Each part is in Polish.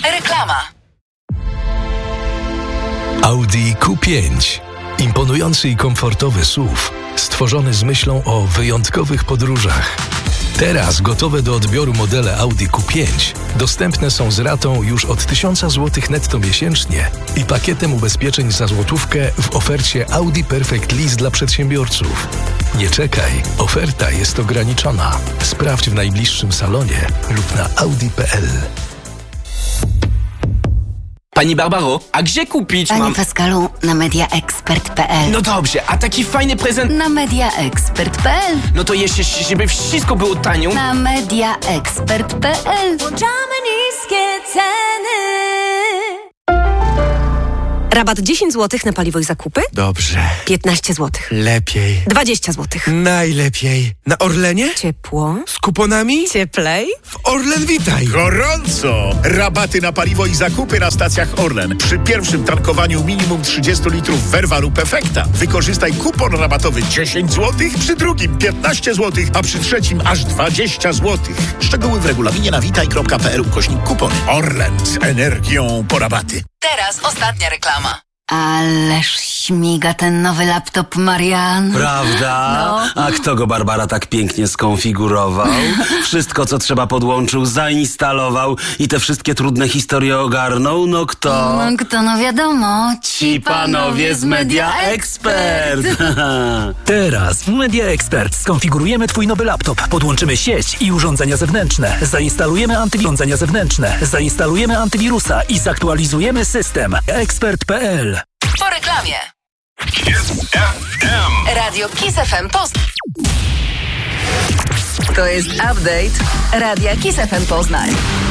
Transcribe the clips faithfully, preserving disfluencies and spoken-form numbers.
Reklama. Audi Q pięć. Imponujący i komfortowy S U V, stworzony z myślą o wyjątkowych podróżach. Teraz gotowe do odbioru modele Audi Q pięć dostępne są z ratą już od tysiąc złotych netto miesięcznie i pakietem ubezpieczeń za złotówkę w ofercie Audi Perfect Lease dla przedsiębiorców. Nie czekaj, oferta jest ograniczona. Sprawdź w najbliższym salonie lub na audi kropka p l. Pani Barbaro, a gdzie kupić Panie mam... Pascalu, na mediaexpert kropka p l. No dobrze, a taki fajny prezent... Na mediaexpert kropka p l. No to jeszcze, żeby wszystko było tanio... Na mediaexpert kropka p l. Włączamy niskie ceny. Rabat dziesięć złotych na paliwo i zakupy? Dobrze. piętnaście złotych. Lepiej. dwadzieścia złotych. Najlepiej. Na Orlenie? Ciepło. Z kuponami? Cieplej. W Orlen Witaj. Gorąco! Rabaty na paliwo i zakupy na stacjach Orlen. Przy pierwszym tankowaniu minimum trzydzieści litrów Verva lub Effekta wykorzystaj kupon rabatowy dziesięć złotych, przy drugim piętnaście złotych, a przy trzecim aż dwadzieścia złotych. Szczegóły w regulaminie na witaj kropka p l ukośnik kupony. Orlen z energią po rabaty. Teraz ostatnia reklama. Ależ śmiga ten nowy laptop, Marian. Prawda? No. A kto go, Barbara, tak pięknie skonfigurował? Wszystko, co trzeba, podłączył, zainstalował i te wszystkie trudne historie ogarnął? No kto? No kto, no wiadomo. Ci panowie z Media Expert. Teraz w Media Expert skonfigurujemy Twój nowy laptop, podłączymy sieć i urządzenia zewnętrzne, zainstalujemy antywirusy zewnętrzne, zainstalujemy antywirusa i zaktualizujemy system. ekspert kropka p l. Po reklamie. Kiss F M. Radio Kiss F M Poznań. To jest update Radia Kiss F M Poznań.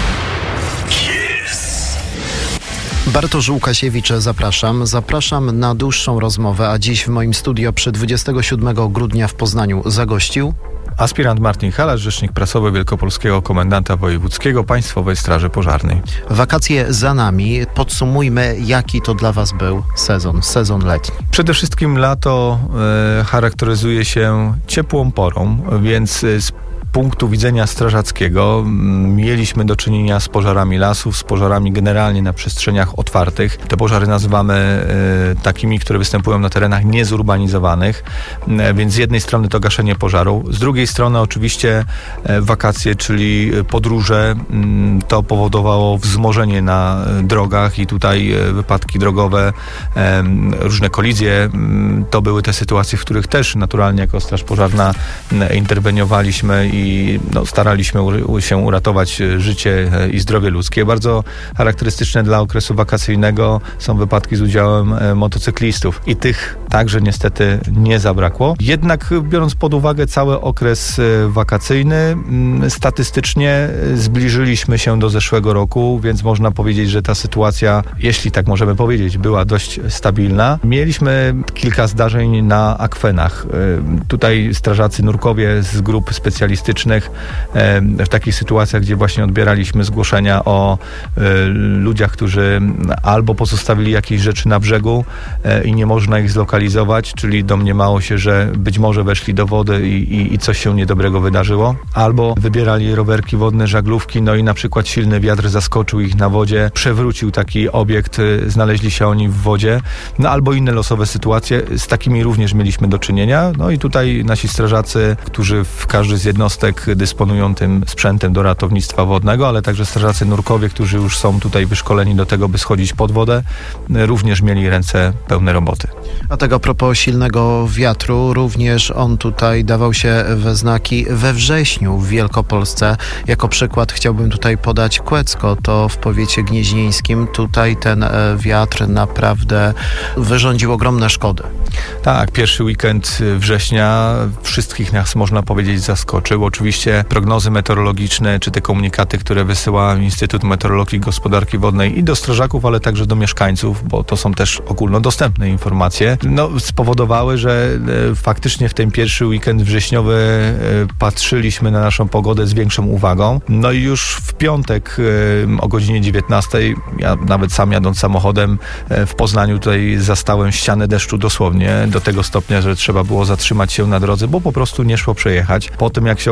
Kiss. Bartosz Łukasiewicz, zapraszam. Zapraszam na dłuższą rozmowę, a dziś w moim studio przy dwudziestego siódmego grudnia w Poznaniu zagościł aspirant Martin Halasz, rzecznik prasowy Wielkopolskiego Komendanta Wojewódzkiego Państwowej Straży Pożarnej. Wakacje za nami. Podsumujmy, jaki to dla Was był sezon, sezon letni. Przede wszystkim lato e, charakteryzuje się ciepłą porą, więc z punktu widzenia strażackiego mieliśmy do czynienia z pożarami lasów, z pożarami generalnie na przestrzeniach otwartych. Te pożary nazywamy e, takimi, które występują na terenach niezurbanizowanych, e, więc z jednej strony to gaszenie pożaru, z drugiej strony oczywiście e, wakacje, czyli podróże. M, to powodowało wzmożenie na drogach i tutaj e, wypadki drogowe, e, różne kolizje. M, to były te sytuacje, w których też naturalnie jako Straż Pożarna e, interweniowaliśmy i i no, staraliśmy u, się uratować życie i zdrowie ludzkie. Bardzo charakterystyczne dla okresu wakacyjnego są wypadki z udziałem e, motocyklistów i tych także niestety nie zabrakło. Jednak biorąc pod uwagę cały okres e, wakacyjny, m, statystycznie zbliżyliśmy się do zeszłego roku, więc można powiedzieć, że ta sytuacja, jeśli tak możemy powiedzieć, była dość stabilna. Mieliśmy kilka zdarzeń na akwenach. E, tutaj strażacy nurkowie z grup specjalistycznych w takich sytuacjach, gdzie właśnie odbieraliśmy zgłoszenia o ludziach, którzy albo pozostawili jakieś rzeczy na brzegu i nie można ich zlokalizować, czyli domniemało się, że być może weszli do wody i, i, i coś się niedobrego wydarzyło, albo wybierali rowerki wodne, żaglówki, no i na przykład silny wiatr zaskoczył ich na wodzie, przewrócił taki obiekt, znaleźli się oni w wodzie, no albo inne losowe sytuacje, z takimi również mieliśmy do czynienia, no i tutaj nasi strażacy, którzy w każdy z jednostek dysponują tym sprzętem do ratownictwa wodnego, ale także strażacy nurkowie, którzy już są tutaj wyszkoleni do tego, by schodzić pod wodę, również mieli ręce pełne roboty. A tego a propos silnego wiatru, również on tutaj dawał się we znaki we wrześniu w Wielkopolsce. Jako przykład chciałbym tutaj podać Kłecko, to w powiecie gnieźnieńskim. Tutaj ten wiatr naprawdę wyrządził ogromne szkody. Tak, pierwszy weekend września wszystkich nas, można powiedzieć, zaskoczył. Oczywiście prognozy meteorologiczne, czy te komunikaty, które wysyła Instytut Meteorologii i Gospodarki Wodnej i do strażaków, ale także do mieszkańców, bo to są też ogólnodostępne informacje, no, spowodowały, że e, faktycznie w ten pierwszy weekend wrześniowy e, patrzyliśmy na naszą pogodę z większą uwagą. No i już w piątek e, o godzinie dziewiętnastej, ja nawet sam jadąc samochodem e, w Poznaniu tutaj zastałem ścianę deszczu dosłownie, do tego stopnia, że trzeba było zatrzymać się na drodze, bo po prostu nie szło przejechać. Po tym jak się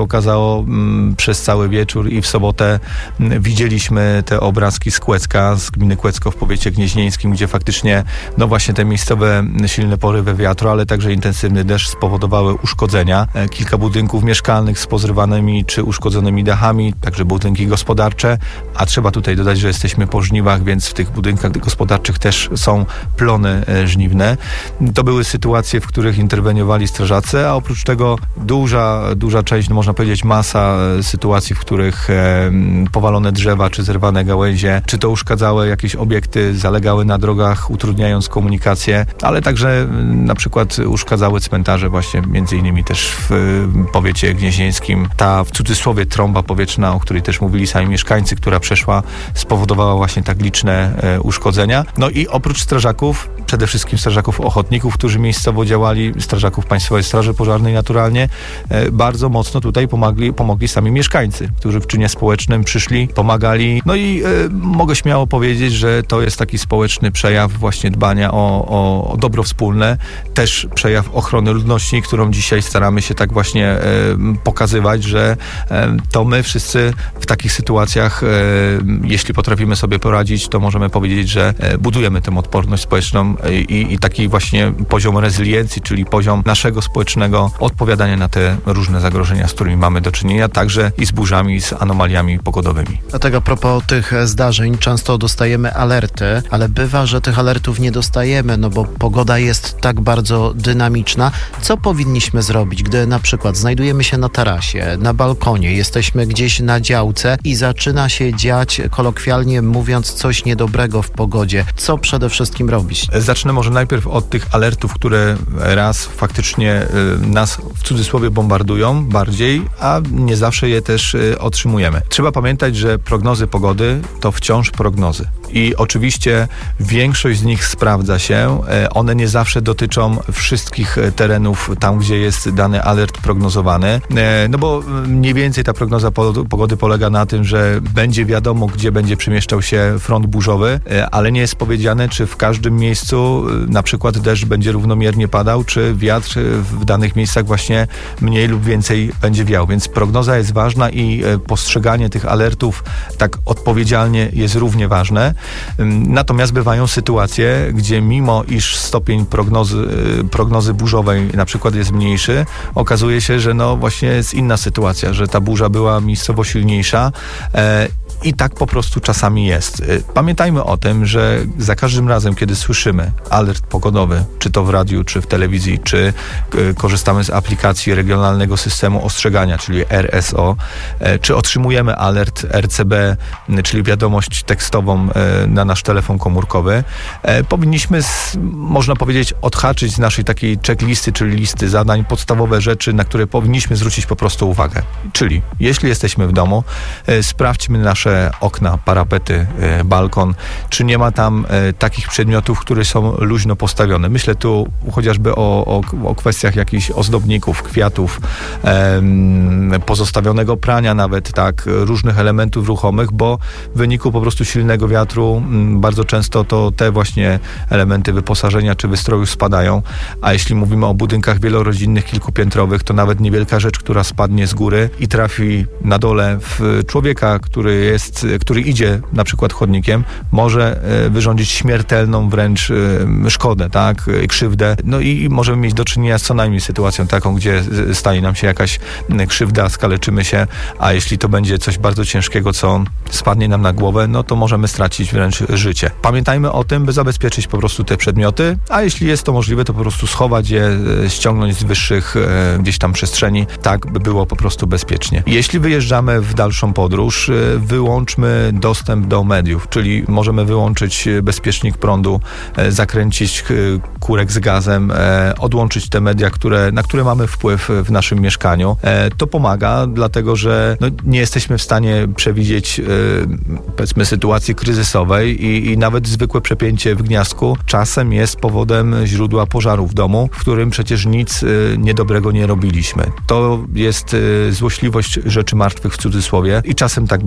okazało, m, przez cały wieczór i w sobotę m, widzieliśmy te obrazki z Kłecka, z gminy Kłecko w powiecie gnieźnieńskim, gdzie faktycznie no właśnie te miejscowe silne porywy wiatru, ale także intensywny deszcz spowodowały uszkodzenia. E, kilka budynków mieszkalnych z pozrywanymi czy uszkodzonymi dachami, także budynki gospodarcze, a trzeba tutaj dodać, że jesteśmy po żniwach, więc w tych budynkach gospodarczych też są plony e, żniwne. To były sytuacje, w których interweniowali strażacy, a oprócz tego duża, duża część, no można powiedzieć masa e, sytuacji, w których e, powalone drzewa, czy zerwane gałęzie, czy to uszkadzały jakieś obiekty, zalegały na drogach, utrudniając komunikację, ale także m, na przykład uszkadzały cmentarze właśnie, między innymi też w e, powiecie gnieźnieńskim. Ta w cudzysłowie trąba powietrzna, o której też mówili sami mieszkańcy, która przeszła, spowodowała właśnie tak liczne e, uszkodzenia. No i oprócz strażaków, przede wszystkim strażaków ochotników, którzy miejscowo działali, strażaków Państwowej Straży Pożarnej naturalnie, e, bardzo mocno tutaj pomogli, pomogli sami mieszkańcy, którzy w czynie społecznym przyszli, pomagali. No i e, mogę śmiało powiedzieć, że to jest taki społeczny przejaw właśnie dbania o, o, o dobro wspólne, też przejaw ochrony ludności, którą dzisiaj staramy się tak właśnie e, pokazywać, że e, to my wszyscy w takich sytuacjach, e, jeśli potrafimy sobie poradzić, to możemy powiedzieć, że e, budujemy tę odporność społeczną i, i taki właśnie poziom rezyliencji, czyli poziom naszego społecznego odpowiadania na te różne zagrożenia, z którymi mamy do czynienia, także i z burzami, z anomaliami pogodowymi. Dlatego a propos tych zdarzeń, często dostajemy alerty, ale bywa, że tych alertów nie dostajemy, no bo pogoda jest tak bardzo dynamiczna. Co powinniśmy zrobić, gdy na przykład znajdujemy się na tarasie, na balkonie, jesteśmy gdzieś na działce i zaczyna się dziać, kolokwialnie mówiąc, coś niedobrego w pogodzie? Co przede wszystkim robić? Zacznę może najpierw od tych alertów, które raz faktycznie y, nas w cudzysłowie bombardują bardziej, a nie zawsze je też y, otrzymujemy. Trzeba pamiętać, że prognozy pogody to wciąż prognozy. I oczywiście większość z nich sprawdza się. One nie zawsze dotyczą wszystkich terenów tam, gdzie jest dany alert prognozowany. No bo mniej więcej ta prognoza pogody polega na tym, że będzie wiadomo, gdzie będzie przemieszczał się front burzowy, ale nie jest powiedziane, czy w każdym miejscu na przykład deszcz będzie równomiernie padał, czy wiatr w danych miejscach właśnie mniej lub więcej będzie wiał. Więc prognoza jest ważna i postrzeganie tych alertów tak odpowiedzialnie jest równie ważne. Natomiast bywają sytuacje, gdzie mimo iż stopień prognozy, prognozy burzowej na przykład jest mniejszy, okazuje się, że no właśnie jest inna sytuacja, że ta burza była miejscowo silniejsza e, i tak po prostu czasami jest. Pamiętajmy o tym, że za każdym razem, kiedy słyszymy alert pogodowy, czy to w radiu, czy w telewizji, czy e, korzystamy z aplikacji Regionalnego Systemu Ostrzegania, czyli R S O, e, czy otrzymujemy alert R C B, czyli wiadomość tekstową e, na nasz telefon komórkowy, e, powinniśmy, z, można powiedzieć, odhaczyć z naszej takiej checklisty, czyli listy zadań, podstawowe rzeczy, na które powinniśmy zwrócić po prostu uwagę. Czyli jeśli jesteśmy w domu, e, sprawdźmy nasze okna, parapety, e, balkon, czy nie ma tam e, takich przedmiotów, które są luźno postawione. Myślę tu chociażby o, o, o kwestiach jakichś ozdobników, kwiatów, e, pozostawionego prania nawet, tak, różnych elementów ruchomych, bo w wyniku po prostu silnego wiatru bardzo często to te właśnie elementy wyposażenia czy wystroju spadają, a jeśli mówimy o budynkach wielorodzinnych, kilkupiętrowych, to nawet niewielka rzecz, która spadnie z góry i trafi na dole w człowieka, który jest, który idzie na przykład chodnikiem, może wyrządzić śmiertelną wręcz szkodę, tak, krzywdę. No i możemy mieć do czynienia z co najmniej sytuacją taką, gdzie stanie nam się jakaś krzywda, skaleczymy się, a jeśli to będzie coś bardzo ciężkiego, co spadnie nam na głowę, no to możemy stracić wręcz życie. Pamiętajmy o tym, by zabezpieczyć po prostu te przedmioty, a jeśli jest to możliwe, to po prostu schować je, ściągnąć z wyższych e, gdzieś tam przestrzeni, tak by było po prostu bezpiecznie. Jeśli wyjeżdżamy w dalszą podróż, e, wyłączmy dostęp do mediów, czyli możemy wyłączyć bezpiecznik prądu, e, zakręcić e, kurek z gazem, e, odłączyć te media, które, na które mamy wpływ w naszym mieszkaniu. E, to pomaga, dlatego że no, nie jesteśmy w stanie przewidzieć e, powiedzmy sytuacji kryzysowej i, i nawet zwykłe przepięcie w gniazdku czasem jest powodem źródła pożaru w domu, w którym przecież nic y, niedobrego nie robiliśmy. To jest y, złośliwość rzeczy martwych w cudzysłowie i czasem tak bywa,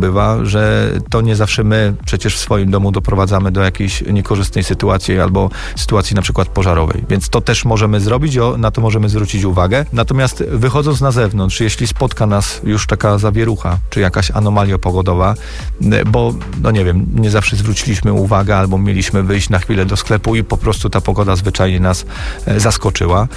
że to nie zawsze my przecież w swoim domu doprowadzamy do jakiejś niekorzystnej sytuacji albo sytuacji na przykład pożarowej. Więc to też możemy zrobić, o, na to możemy zwrócić uwagę. Natomiast wychodząc na zewnątrz, jeśli spotka nas już taka zawierucha, czy jakaś anomalia pogodowa, bo no nie wiem, nie zawsze zwróciliśmy uwagę albo mieliśmy wyjść na chwilę do sklepu i po prostu ta pogoda zwyczajnie nas zaskoczyła.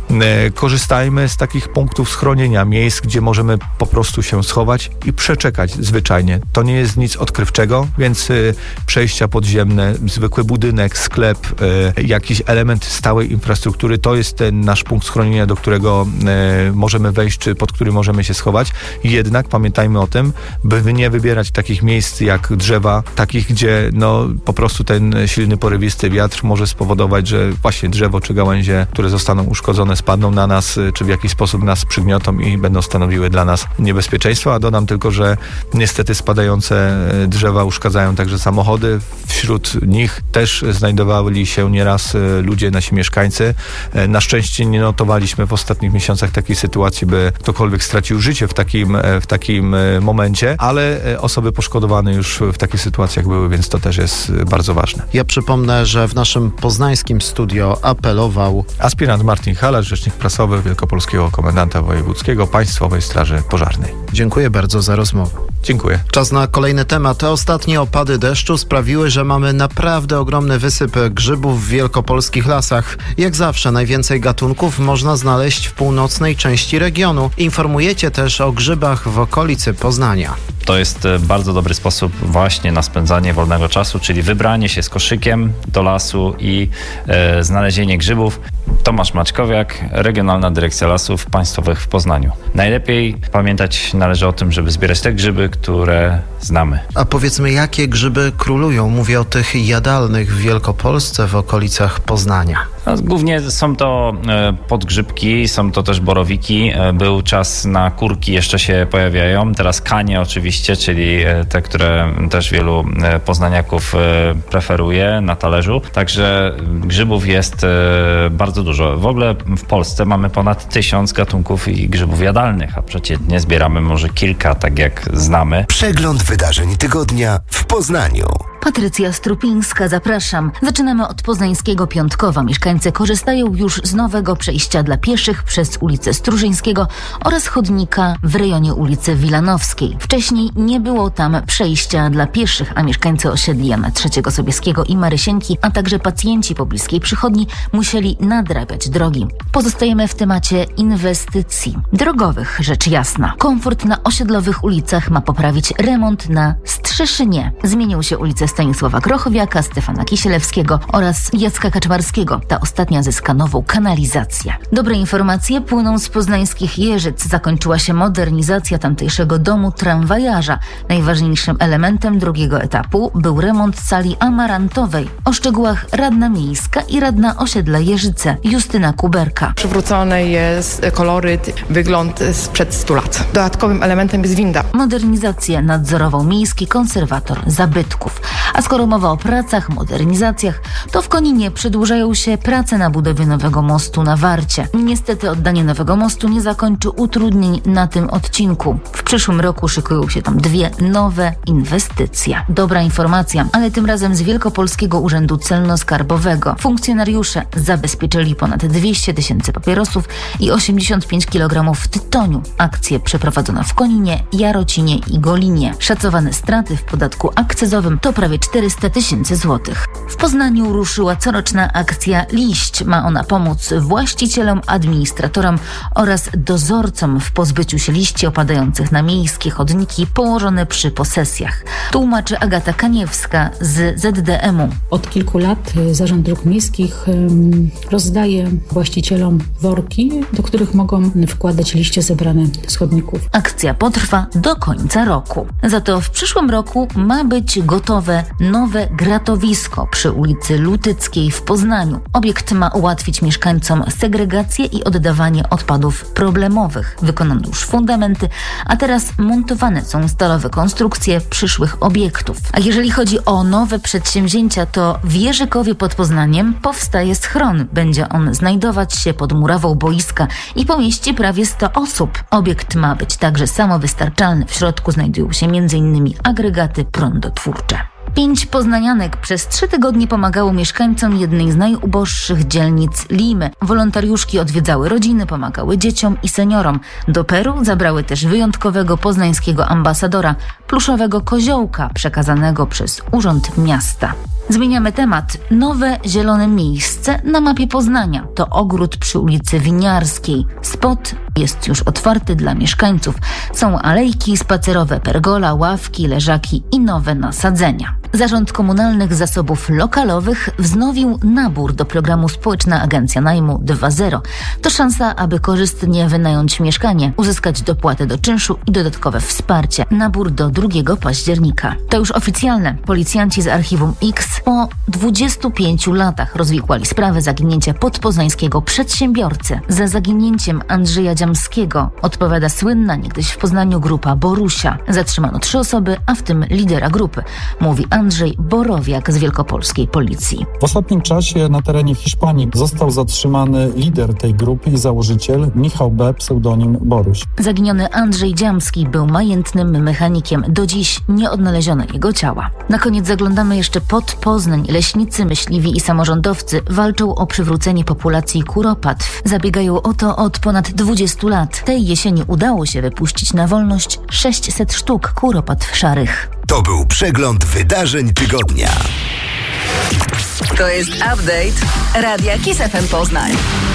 Korzystajmy z takich punktów schronienia, miejsc, gdzie możemy po prostu się schować i przeczekać zwyczajnie. To nie jest nic odkrywczego, więc y, przejścia podziemne, zwykły budynek, sklep, y, jakiś element stałej infrastruktury, to jest ten nasz punkt schronienia, do którego y, możemy wejść, czy pod który możemy się schować. Jednak pamiętajmy o tym, by nie wybierać takich miejsc jak drzewa, takich, gdzie no po prostu ten silny, porywisty wiatr może spowodować, że właśnie drzewo czy gałęzie, które zostaną uszkodzone, spadną na nas, czy w jakiś sposób nas przygniotą i będą stanowiły dla nas niebezpieczeństwo. A dodam tylko, że niestety spadające drzewa uszkadzają także samochody. Wśród nich też znajdowali się nieraz ludzie, nasi mieszkańcy. Na szczęście nie notowaliśmy w ostatnich miesiącach takiej sytuacji, by ktokolwiek stracił życie w takim, w takim momencie, ale osoby poszkodowane już w takich sytuacjach były, więc to też jest bardzo ważne. Ja przypomnę, że w naszym poznańskim studio apelował aspirant Martin Halarz, rzecznik prasowy Wielkopolskiego Komendanta Wojewódzkiego Państwowej Straży Pożarnej. Dziękuję bardzo za rozmowę. Dziękuję. Czas na kolejny temat. Te ostatnie opady deszczu sprawiły, że mamy naprawdę ogromny wysyp grzybów w wielkopolskich lasach. Jak zawsze najwięcej gatunków można znaleźć w północnej części regionu. Informujecie też o grzybach w okolicy Poznania. To jest bardzo dobry sposób właśnie na spędzanie wolnego czasu, czyli wybranie się z koszykiem do lasu i e, znalezienie grzybów. Tomasz Maćkowiak, Regionalna Dyrekcja Lasów Państwowych w Poznaniu. Najlepiej pamiętać należy o tym, żeby zbierać te grzyby, które znamy. A powiedzmy, jakie grzyby królują? Mówię o tych jadalnych w Wielkopolsce, w okolicach Poznania. No, głównie są to e, podgrzybki, są to też borowiki. E, był czas na kurki, jeszcze się pojawiają. Teraz kanie oczywiście, czyli e, te, które też wielu e, poznaniaków e, preferuje na talerzu. Także grzybów jest e, bardzo dużo. W ogóle w Polsce mamy ponad tysiąc gatunków i grzybów jadalnych, a przeciętnie zbieramy może kilka, tak jak znamy. Przegląd wydarzeń tygodnia w Poznaniu. Patrycja Strupińska, zapraszam. Zaczynamy od poznańskiego Piątkowa. Mieszkańcy korzystają już z nowego przejścia dla pieszych przez ulicę Strużyńskiego oraz chodnika w rejonie ulicy Wilanowskiej. Wcześniej nie było tam przejścia dla pieszych, a mieszkańcy osiedli Jana trzeciego Sobieskiego i Marysieńki, a także pacjenci pobliskiej przychodni musieli nadrabiać drogi. Pozostajemy w temacie inwestycji drogowych, rzecz jasna. Komfort na osiedlowych ulicach ma poprawić remont na Strzeszynie. Zmienią się ulice Stanisława Grochowiaka, Stefana Kisielewskiego oraz Jacka Kaczmarskiego. Ta ostatnia zyska nową kanalizację. Dobre informacje płyną z poznańskich Jeżyc. Zakończyła się modernizacja tamtejszego domu tramwajarza. Najważniejszym elementem drugiego etapu był remont sali amarantowej. O szczegółach radna miejska i radna osiedla Jeżyce, Justyna Kuberka. Przywrócony jest koloryt, wygląd sprzed stu lat. Dodatkowym elementem jest winda. Modernizację nadzorował miejski konserwator zabytków. A skoro mowa o pracach, modernizacjach, to w Koninie przedłużają się prace na budowie nowego mostu na Warcie. Niestety oddanie nowego mostu nie zakończy utrudnień na tym odcinku. W przyszłym roku szykują się tam dwie nowe inwestycje. Dobra informacja, ale tym razem z Wielkopolskiego Urzędu Celno-Skarbowego. Funkcjonariusze zabezpieczyli ponad dwieście tysięcy papierosów i osiemdziesiąt pięć kilogramów tytoniu. Akcję przeprowadzono w Koninie, Jarocinie i Golinie. Szacowane straty w podatku akcyzowym to prawie czterysta tysięcy złotych. W Poznaniu ruszyła coroczna akcja Liść. Ma ona pomóc właścicielom, administratorom oraz dozorcom w pozbyciu się liści opadających na miejskie chodniki położone przy posesjach. Tłumaczy Agata Kaniewska z Z D M u. Od kilku lat Zarząd Dróg Miejskich rozdaje właścicielom worki, do których mogą wkładać liście zebrane z chodników. Akcja potrwa do końca roku. Za to w przyszłym roku ma być gotowe nowe gratowisko przy ulicy Lutyckiej w Poznaniu. Obiekt ma ułatwić mieszkańcom segregację i oddawanie odpadów problemowych. Wykonano już fundamenty, a teraz montowane są stalowe konstrukcje przyszłych obiektów. A jeżeli chodzi o nowe przedsięwzięcia, to w Jerzykowie pod Poznaniem powstaje schron. Będzie on znajdować się pod murawą boiska i pomieści prawie sto osób. Obiekt ma być także samowystarczalny. W środku znajdują się między innymi agregaty prądotwórcze. Pięć poznanianek przez trzy tygodnie pomagało mieszkańcom jednej z najuboższych dzielnic Limy. Wolontariuszki odwiedzały rodziny, pomagały dzieciom i seniorom. Do Peru zabrały też wyjątkowego poznańskiego ambasadora, pluszowego koziołka przekazanego przez Urząd Miasta. Zmieniamy temat. Nowe zielone miejsce na mapie Poznania. To ogród przy ulicy Winiarskiej. Spot jest już otwarty dla mieszkańców. Są alejki spacerowe, pergola, ławki, leżaki i nowe nasadzenia. Zarząd Komunalnych Zasobów Lokalowych wznowił nabór do programu Społeczna Agencja Najmu dwa zero. To szansa, aby korzystnie wynająć mieszkanie, uzyskać dopłatę do czynszu i dodatkowe wsparcie. Nabór do drugiego października. To już oficjalne. Policjanci z Archiwum X po dwudziestu pięciu latach rozwikłali sprawę zaginięcia podpoznańskiego przedsiębiorcy. Za zaginięciem Andrzeja Dziamskiego odpowiada słynna niegdyś w Poznaniu grupa Borusia. Zatrzymano trzy osoby, a w tym lidera grupy, mówi Andrzej Borowiak z wielkopolskiej policji. W ostatnim czasie na terenie Hiszpanii został zatrzymany lider tej grupy i założyciel Michał B., pseudonim Boruś. Zaginiony Andrzej Dziamski był majętnym mechanikiem. Do dziś nie odnaleziono jego ciała. Na koniec zaglądamy jeszcze pod Poznań. Leśnicy, myśliwi i samorządowcy walczą o przywrócenie populacji kuropatw. Zabiegają o to od ponad dwudziestu lat. Tej jesieni udało się wypuścić na wolność sześćset sztuk kuropatw szarych. To był przegląd wydarzeń tygodnia. To jest update Radia Kiss F M Poznań.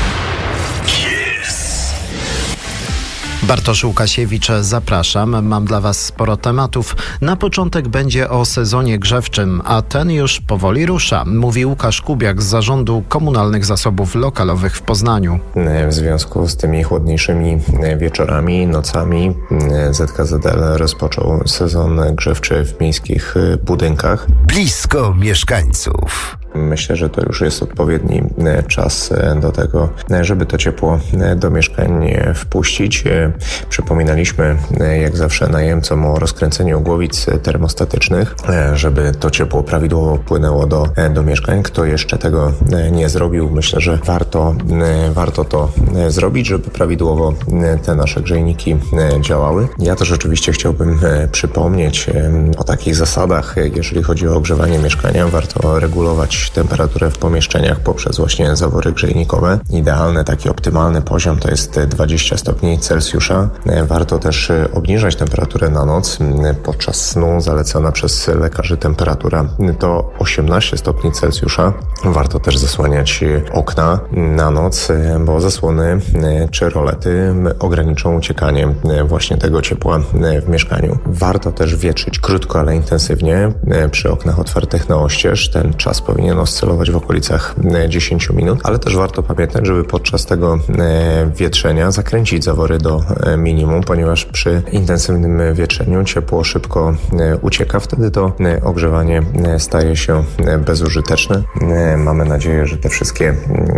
Bartosz Łukasiewicz, zapraszam. Mam dla Was sporo tematów. Na początek będzie o sezonie grzewczym, a ten już powoli rusza, mówi Łukasz Kubiak z Zarządu Komunalnych Zasobów Lokalowych w Poznaniu. W związku z tymi chłodniejszymi wieczorami, nocami Z K Z L rozpoczął sezon grzewczy w miejskich budynkach. Blisko mieszkańców. Myślę, że to już jest odpowiedni czas do tego, żeby to ciepło do mieszkań wpuścić. Przypominaliśmy jak zawsze najemcom o rozkręceniu głowic termostatycznych, żeby to ciepło prawidłowo płynęło do, do mieszkań. Kto jeszcze tego nie zrobił, myślę, że warto, warto to zrobić, żeby prawidłowo te nasze grzejniki działały. Ja też oczywiście chciałbym przypomnieć o takich zasadach, jeżeli chodzi o ogrzewanie mieszkania. Warto regulować temperaturę w pomieszczeniach poprzez właśnie zawory grzejnikowe. Idealny, taki optymalny poziom to jest dwadzieścia stopni Celsjusza. Warto też obniżać temperaturę na noc. Podczas snu zalecana przez lekarzy temperatura to osiemnaście stopni Celsjusza. Warto też zasłaniać okna na noc, bo zasłony czy rolety ograniczą uciekanie właśnie tego ciepła w mieszkaniu. Warto też wietrzyć krótko, ale intensywnie przy oknach otwartych na oścież. Ten czas powinien oscylować w okolicach dziesięć minut, ale też warto pamiętać, żeby podczas tego wietrzenia zakręcić zawory do minimum, ponieważ przy intensywnym wietrzeniu ciepło szybko ucieka, wtedy to ogrzewanie staje się bezużyteczne. Mamy nadzieję, że te wszystkie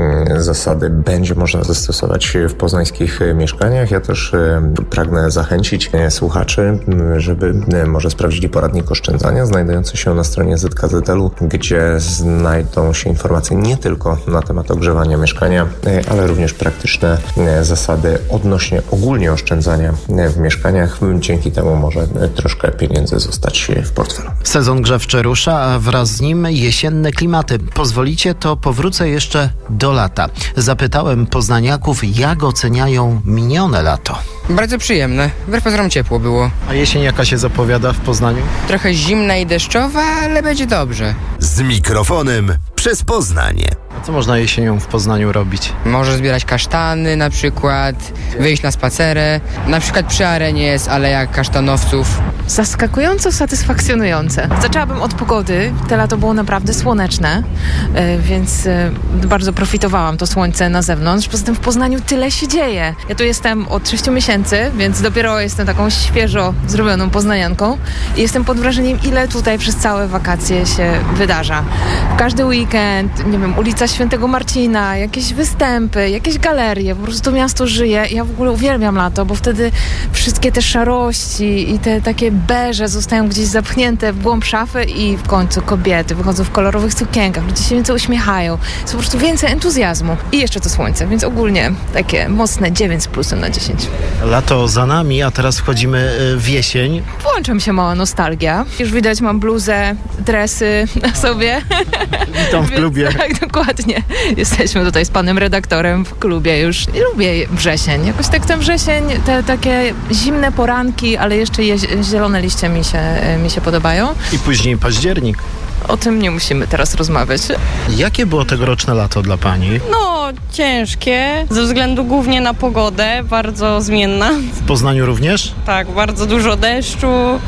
zasady będzie można zastosować w poznańskich mieszkaniach. Ja też pragnę zachęcić słuchaczy, żeby może sprawdzili poradnik oszczędzania znajdujący się na stronie Z K Z L-u, gdzie znajdą się informacje nie tylko na temat ogrzewania mieszkania, ale również praktyczne zasady odnośnie ogólnie oszczędzania w mieszkaniach. Dzięki temu może troszkę pieniędzy zostać w portfelu. Sezon grzewczy rusza, a wraz z nim jesienne klimaty. Pozwolicie, to powrócę jeszcze do lata. Zapytałem poznaniaków, jak oceniają minione lato. Bardzo przyjemne. Wbrew pozorom ciepło było. A jesień jaka się zapowiada w Poznaniu? Trochę zimna i deszczowa, ale będzie dobrze. Z mikrofonem przez Poznanie. A co można jesienią w Poznaniu robić? Może zbierać kasztany na przykład, wyjść na spacerę. Na przykład przy arenie jest aleja kasztanowców. Zaskakująco satysfakcjonujące. Zaczęłabym od pogody. Te lato było naprawdę słoneczne, więc bardzo profitowałam to słońce na zewnątrz. Poza tym w Poznaniu tyle się dzieje. Ja tu jestem od sześciu miesięcy, więc dopiero jestem taką świeżo zrobioną poznanianką i jestem pod wrażeniem, ile tutaj przez całe wakacje się wydarza. Każdy weekend, nie wiem, ulica Świętego Marcina, jakieś występy, jakieś galerie, po prostu miasto żyje. Ja w ogóle uwielbiam lato, bo wtedy wszystkie te szarości i te takie beże zostają gdzieś zapchnięte w głąb szafy i w końcu kobiety wychodzą w kolorowych sukienkach, ludzie się więcej uśmiechają, jest po prostu więcej entuzjazmu i jeszcze to słońce, więc ogólnie takie mocne dziewięć z plusem na dziesięć. Lato za nami, a teraz wchodzimy w jesień. Włącza mi się mała nostalgia. Już widać, mam bluzę, dresy na sobie. Witam w klubie. Tak, dokładnie. Jesteśmy tutaj z panem redaktorem w klubie już. I lubię wrzesień. Jakoś tak ten wrzesień, te takie zimne poranki, ale jeszcze je, zielone liście mi się, mi się podobają. I później październik. O tym nie musimy teraz rozmawiać. Jakie było tegoroczne lato dla pani? No, ciężkie, ze względu głównie na pogodę, bardzo zmienna. W Poznaniu również? Tak, bardzo dużo deszczu,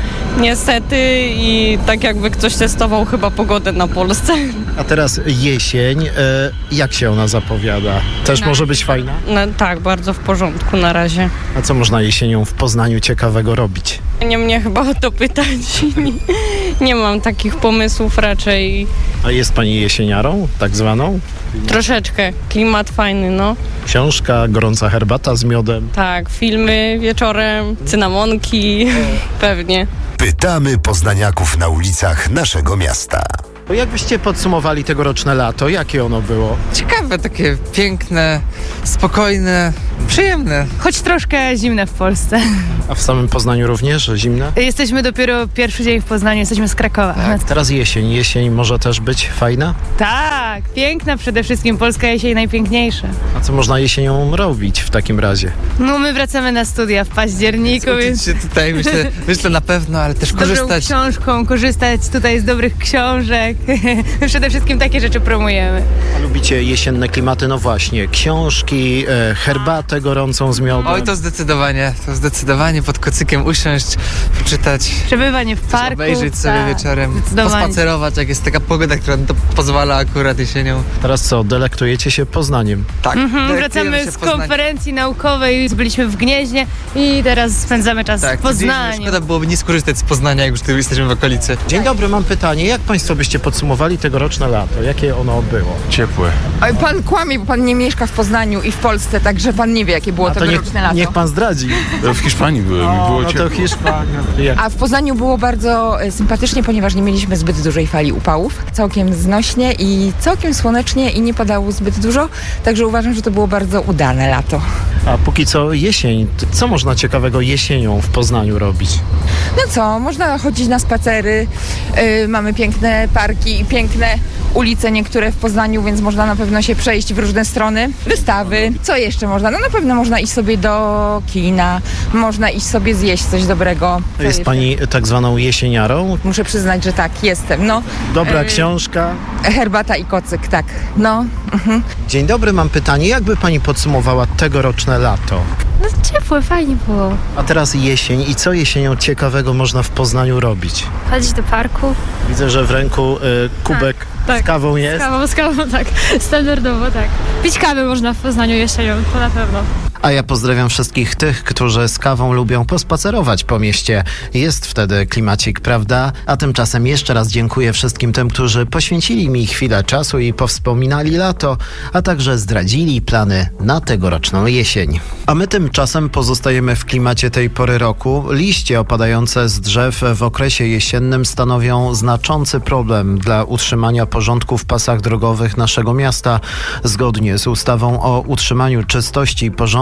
niestety, i tak jakby ktoś testował chyba pogodę na Polsce. A teraz jesień, jak się ona zapowiada? Też no. może być fajna? No, tak, bardzo w porządku na razie. A co można jesienią w Poznaniu ciekawego robić? Nie mnie chyba o to pytać. Nie, nie mam takich pomysłów raczej. A jest pani jesieniarą, tak zwaną? Troszeczkę. Klimat fajny, no. Książka, gorąca herbata z miodem. Tak, filmy wieczorem, cynamonki, pewnie. Pytamy poznaniaków na ulicach naszego miasta. To jak byście podsumowali tegoroczne lato? Jakie ono było? Ciekawe, takie piękne, spokojne, przyjemne. Choć troszkę zimne w Polsce. A w samym Poznaniu również zimne? Jesteśmy dopiero pierwszy dzień w Poznaniu, jesteśmy z Krakowa. Tak, teraz jesień. Jesień może też być fajna? Tak, piękna przede wszystkim. Polska jesień najpiękniejsza. A co można jesienią robić w takim razie? No my wracamy na studia w październiku. Uczyć więc... się tutaj, myślę, myślę na pewno, ale też korzystać. Z dobrą książką, korzystać tutaj z dobrych książek. My przede wszystkim takie rzeczy promujemy. A lubicie jesienne klimaty? No właśnie, książki, e, herbatę gorącą z miodem. Oj, to zdecydowanie, to zdecydowanie pod kocykiem usiąść, poczytać. Przebywanie w parku. Obejrzeć sobie tak, wieczorem, pospacerować, jak jest taka pogoda, która to pozwala akurat jesienią. Teraz co, delektujecie się Poznaniem? Tak. Mhm, wracamy z konferencji naukowej, byliśmy w Gnieźnie i teraz spędzamy czas tak, w Poznaniu. Szkoda byłoby nie skorzystać z Poznania, jak już tu jesteśmy w okolicy. Dzień dobry, mam pytanie. Jak państwo byście podsumowali tegoroczne lato? Jakie ono było? Ciepłe. Oj, pan kłamie, bo pan nie mieszka w Poznaniu i w Polsce, także pan nie wie, jakie było tegoroczne lato. Niech pan zdradzi. W Hiszpanii byłem i było no ciepło. to Hiszpania. A w Poznaniu było bardzo sympatycznie, ponieważ nie mieliśmy zbyt dużej fali upałów. Całkiem znośnie i całkiem słonecznie i nie padało zbyt dużo, także uważam, że to było bardzo udane lato. A póki co jesień. Co można ciekawego jesienią w Poznaniu robić? No co, można chodzić na spacery, yy, mamy piękne parki i piękne ulice niektóre w Poznaniu, więc można na pewno się przejść w różne strony. Wystawy. Co jeszcze można? No na pewno można iść sobie do kina, można iść sobie zjeść coś dobrego. Co jest jeszcze? pani tak zwaną jesieniarą? Muszę przyznać, że tak, jestem. No, Dobra yy, książka. Herbata i kocyk, tak. No. Mhm. Dzień dobry, mam pytanie. Jakby pani podsumowała tegoroczne lato? No ciepłe, fajnie było. A teraz jesień. I co jesienią ciekawego można w Poznaniu robić? Chodzić do parku. Widzę, że w ręku y, kubek tak, z kawą jest. Z kawą, z kawą, tak. Standardowo, tak. Pić kawę można w Poznaniu jesienią, to na pewno. A ja pozdrawiam wszystkich tych, którzy z kawą lubią pospacerować po mieście. Jest wtedy klimacik, prawda? A tymczasem jeszcze raz dziękuję wszystkim tym, którzy poświęcili mi chwilę czasu i powspominali lato, a także zdradzili plany na tegoroczną jesień. A my tymczasem pozostajemy w klimacie tej pory roku. Liście opadające z drzew w okresie jesiennym stanowią znaczący problem dla utrzymania porządku w pasach drogowych naszego miasta. Zgodnie z ustawą o utrzymaniu czystości i porządku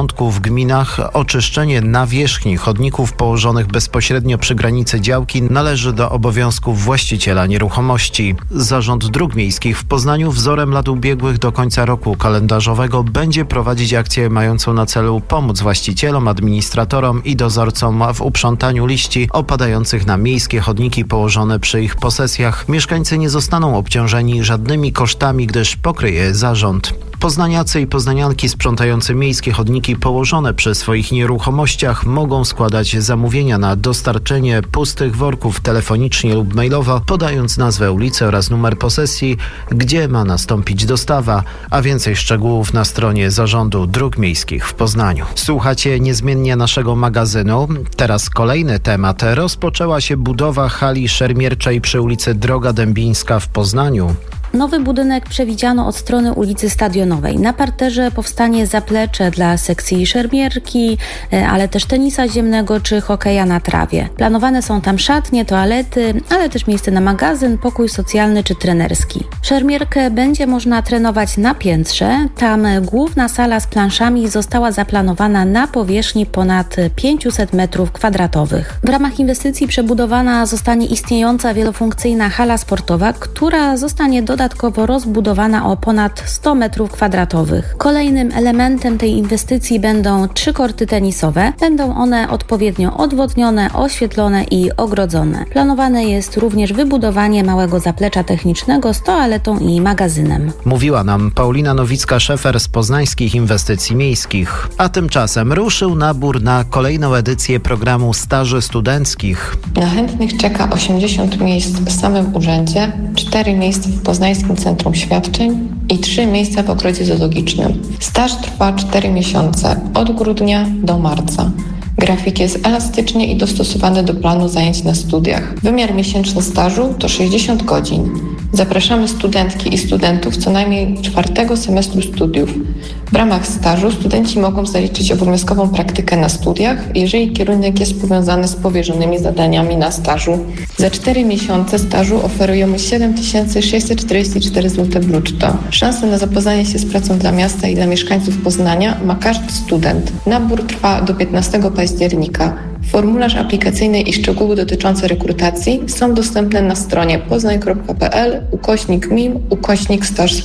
początku w gminach oczyszczenie nawierzchni chodników położonych bezpośrednio przy granicy działki należy do obowiązków właściciela nieruchomości. Zarząd Dróg Miejskich w Poznaniu wzorem lat ubiegłych do końca roku kalendarzowego będzie prowadzić akcję mającą na celu pomóc właścicielom, administratorom i dozorcom w uprzątaniu liści opadających na miejskie chodniki położone przy ich posesjach. Mieszkańcy nie zostaną obciążeni żadnymi kosztami, gdyż pokryje zarząd. Poznaniacy i poznanianki sprzątający miejskie chodniki położone przy swoich nieruchomościach mogą składać zamówienia na dostarczenie pustych worków telefonicznie lub mailowo, podając nazwę ulicy oraz numer posesji, gdzie ma nastąpić dostawa, a więcej szczegółów na stronie Zarządu Dróg Miejskich w Poznaniu. Słuchacie niezmiennie naszego magazynu. Teraz kolejny temat. Rozpoczęła się budowa hali szermierczej przy ulicy Droga Dębińska w Poznaniu. Nowy budynek przewidziano od strony ulicy Stadionowej. Na parterze powstanie zaplecze dla sekcji szermierki, ale też tenisa ziemnego czy hokeja na trawie. Planowane są tam szatnie, toalety, ale też miejsce na magazyn, pokój socjalny czy trenerski. Szermierkę będzie można trenować na piętrze. Tam główna sala z planszami została zaplanowana na powierzchni ponad pięćset metrów kwadratowych. W ramach inwestycji przebudowana zostanie istniejąca wielofunkcyjna hala sportowa, która zostanie dodana dodatkowo rozbudowana o ponad sto metrów kwadratowych. Kolejnym elementem tej inwestycji będą trzy korty tenisowe. Będą one odpowiednio odwodnione, oświetlone i ogrodzone. Planowane jest również wybudowanie małego zaplecza technicznego z toaletą i magazynem. Mówiła nam Paulina Nowicka-Szefer z Poznańskich Inwestycji Miejskich. A tymczasem ruszył nabór na kolejną edycję programu staży studenckich. Na chętnych czeka osiemdziesiąt miejsc w samym urzędzie, cztery miejsca w Poznańskim Centrum Świadczeń i trzy miejsca w ogrodzie zoologicznym. Staż trwa cztery miesiące, od grudnia do marca. Grafik jest elastycznie i dostosowany do planu zajęć na studiach. Wymiar miesięczny stażu to sześćdziesiąt godzin. Zapraszamy studentki i studentów co najmniej czwartego semestru studiów. W ramach stażu studenci mogą zaliczyć obowiązkową praktykę na studiach, jeżeli kierunek jest powiązany z powierzonymi zadaniami na stażu. Za cztery miesiące stażu oferujemy siedem tysięcy sześćset czterdzieści cztery złote brutto. Szansę na zapoznanie się z pracą dla miasta i dla mieszkańców Poznania ma każdy student. Nabór trwa do piętnastego października. Formularz aplikacyjny i szczegóły dotyczące rekrutacji są dostępne na stronie poznań kropka p l ukośnik mim ukośnik staż